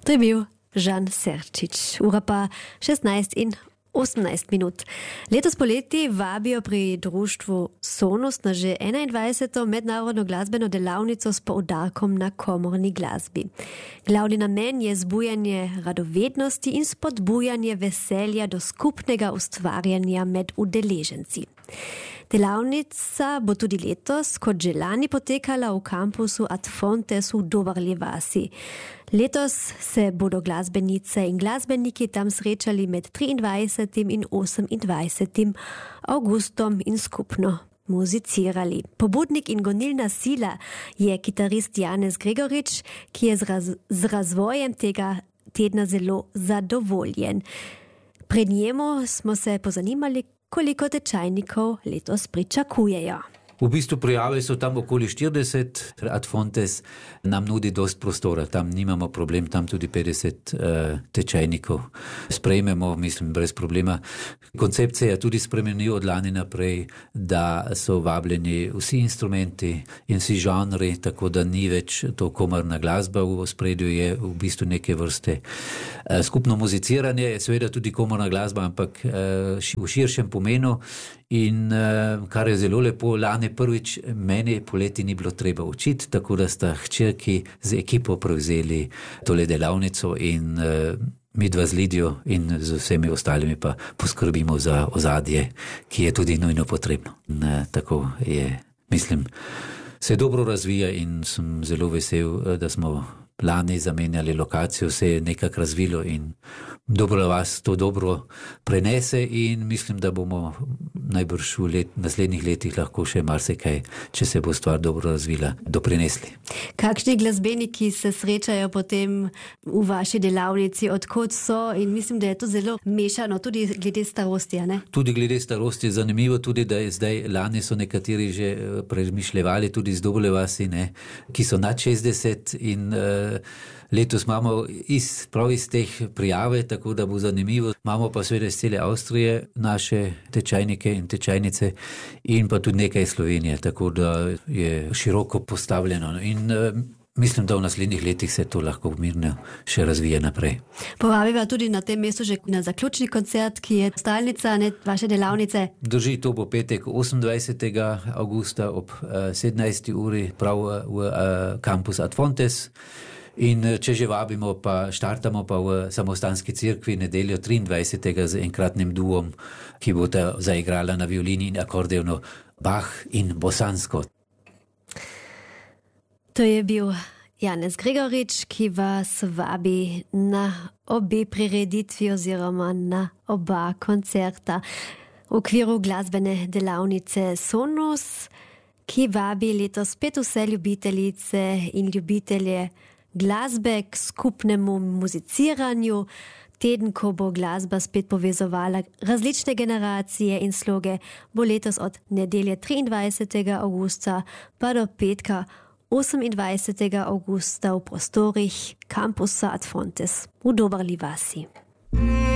To je bil Žan Serčič. Ura pa 16 in 18 minut. Letos poleti vabijo pri društvu Sonus na že 21. mednarodno glasbeno delavnico s poudarkom na komorni glasbi. Glavni namen je zbujanje radovednosti in spodbujanje veselja do skupnega ustvarjanja med udeleženci. Delavnica bo tudi letos, kot že lani, potekala v kampusu Ad Fontes v Doberli vasi. Letos se bodo glasbenice in glasbeniki tam srečali med 23. in 28. avgustom in skupno muzicirali. Pobudnik in gonilna sila je kitarist Janez Gregorič, ki je z razvojem tega tedna zelo zadovoljen. Pred njemu smo se pozanimali, koliko tečajnikov letos pričakujejo. V bistvu prijave so tam okoli 40, Ad Fontes nam nudi dost prostora, tam nimamo problem, tam tudi 50 tečajnikov sprejmemo, mislim, brez problema. Koncept se je tudi spremenil od lani naprej, da so vabljeni vsi instrumenti in vsi žanri, tako da ni več to komorna glasba, v ospredju je v bistvu neke vrste skupno muziciranje, seveda tudi komorna glasba, ampak v širšem pomenu. In kar je zelo lepo, lani prvič meni poleti ni bilo treba učiti, tako da sta hčerki z ekipo prevzeli tole delavnico in midva z Lidijo in z vsemi ostalimi pa poskrbimo za ozadje, ki je tudi nujno potrebno. Tako je, mislim, se dobro razvija in sem zelo vesel, da smo lani zamenjali lokacijo, se je nekako razvilo in dobro vas to dobro prenese in mislim, da bomo najbrž v naslednjih letih lahko še marsikaj, če se bo stvar dobro razvila, doprinesli. Kakšni glasbeniki se srečajo potem v vaši delavnici, odkot so, in mislim, da je to zelo mešano, tudi glede starosti, a ne? Tudi glede starosti je zanimivo, tudi da je zdaj, lani so nekateri že premišljevali tudi z Dobre vasi, ne, ki so nad 60 in letos imamo prav iz teh prijave, tako da bo zanimivo. Imamo pa seveda iz cele Avstrije naše tečajnike in tečajnice in pa tudi nekaj Slovenije, tako da je široko postavljeno in mislim, da v naslednjih letih se to lahko mirno še razvije naprej. Povabiva tudi na tem mestu že na zaključni koncert, ki je stalnica vaše delavnice. Drži, to bo petek 28. avgusta ob 17. uri prav v kampus Ad Fontes. In če že vabimo, pa štartamo pa v Samostanski cerkvi nedeljo 23. z enkratnim duom, ki bo zaigrala na violini in akordeonu Bach in bosansko. To je bil Janez Gregorič, ki vas vabi na obe prireditvi oziroma na oba koncerta v okviru glasbene delavnice Sonus, ki vabi letos spet vse ljubiteljice in ljubitelje glasbe k skupnemu muziciranju. Teden, ko bo glasba spet povezovala različne generacije in sloge, bo letos od nedelje 23. avgusta pa do petka 28. avgusta v prostorih kampusa Ad Fontes v Doberli vasi.